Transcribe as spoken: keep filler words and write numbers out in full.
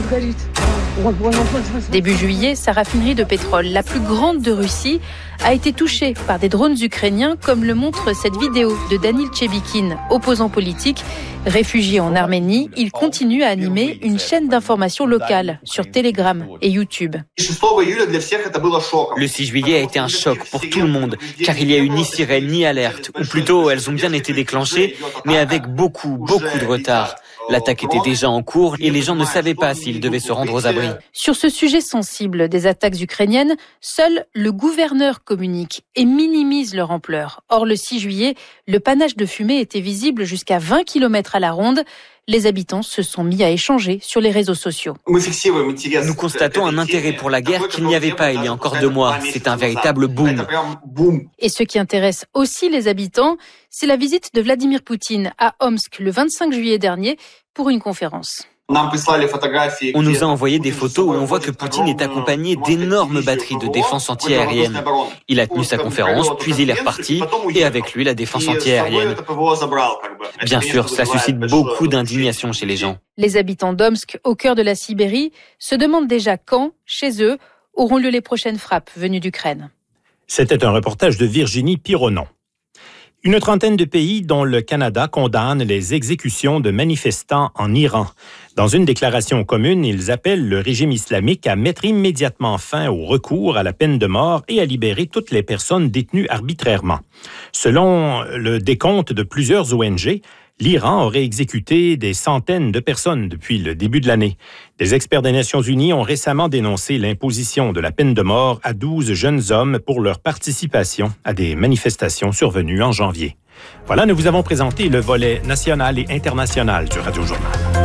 Début juillet, sa raffinerie de pétrole, la plus grande de Russie, a été touchée par des drones ukrainiens, comme le montre cette vidéo de Danil Tchebikin, opposant politique. Réfugié en Arménie, il continue à animer une chaîne d'information locale sur Telegram et YouTube. Le six juillet a été un choc pour tout le monde, car il n'y a eu ni sirène ni alerte, ou plutôt elles ont bien été déclenchées, mais avec beaucoup, beaucoup de retard. L'attaque était déjà en cours et les gens ne savaient pas s'ils devaient se rendre aux abris. Sur ce sujet sensible des attaques ukrainiennes, seul le gouverneur communique et minimise leur ampleur. Or, le six juillet, le panache de fumée était visible jusqu'à vingt kilomètres à la ronde. Les habitants se sont mis à échanger sur les réseaux sociaux. Nous constatons un intérêt pour la guerre qu'il n'y avait pas il y a encore deux mois. C'est un véritable boom. Et ce qui intéresse aussi les habitants, c'est la visite de Vladimir Poutine à Omsk le vingt-cinq juillet dernier pour une conférence. On nous a envoyé des photos où on voit que Poutine est accompagné d'énormes batteries de défense anti-aérienne. Il a tenu sa conférence, puis il est reparti, et avec lui la défense anti-aérienne. Bien sûr, cela suscite beaucoup d'indignation chez les gens. Les habitants d'Omsk, au cœur de la Sibérie, se demandent déjà quand, chez eux, auront lieu les prochaines frappes venues d'Ukraine. C'était un reportage de Virginie Pironon. Une trentaine de pays, dont le Canada, condamnent les exécutions de manifestants en Iran. Dans une déclaration commune, ils appellent le régime islamique à mettre immédiatement fin au recours à la peine de mort et à libérer toutes les personnes détenues arbitrairement. Selon le décompte de plusieurs O N G, l'Iran aurait exécuté des centaines de personnes depuis le début de l'année. Des experts des Nations Unies ont récemment dénoncé l'imposition de la peine de mort à douze jeunes hommes pour leur participation à des manifestations survenues en janvier. Voilà, nous vous avons présenté le volet national et international du Radio Journal.